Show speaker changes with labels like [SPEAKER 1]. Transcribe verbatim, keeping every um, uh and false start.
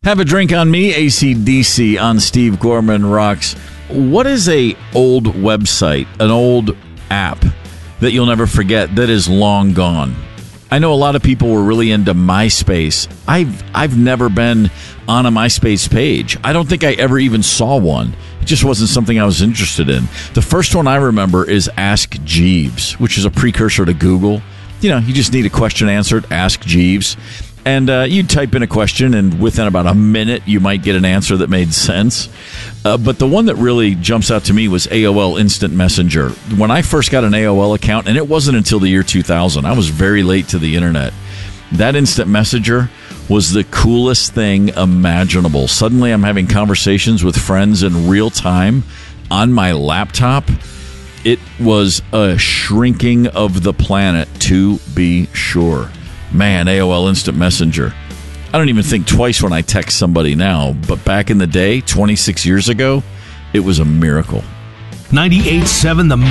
[SPEAKER 1] Have a drink on me, A C D C on Steve Gorman Rocks. What is a old website, an old app that you'll never forget that is long gone? I know a lot of people were really into MySpace. I've I've never been on a MySpace page. I don't think I ever even saw one. It just wasn't something I was interested in. The first one I remember is Ask Jeeves, which is a precursor to Google. You know, you just need a question answered, Ask Jeeves. And uh, you'd type in a question, and within about a minute, you might get an answer that made sense. Uh, but the one that really jumps out to me was A O L Instant Messenger. When I first got an A O L account, and it wasn't until the year two thousand, I was very late to the internet. That Instant Messenger was the coolest thing imaginable. Suddenly, I'm having conversations with friends in real time on my laptop. It was a shrinking of the planet, to be sure. Man, A O L Instant Messenger. I don't even think twice when I text somebody now, but back in the day, twenty-six years ago, it was a miracle.
[SPEAKER 2] ninety-eight point seven The